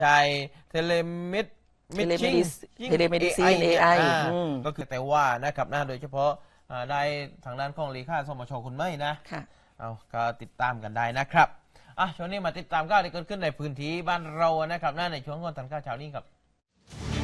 ใช้เทเลมิดเทเลเมดิซีน AI ก็คือแต่ว่านะครับโดยเฉพาะได้ทางด้านของเลขาสมชคุณไม่นะเอาก็ติดตามกันได้นะครับช่วงนี้มาติดตามข่าวที่เกิดขึ้นในพื้นที่บ้านเรานะครับในช่วงก่อนทันข่าวเช้านี้ครับ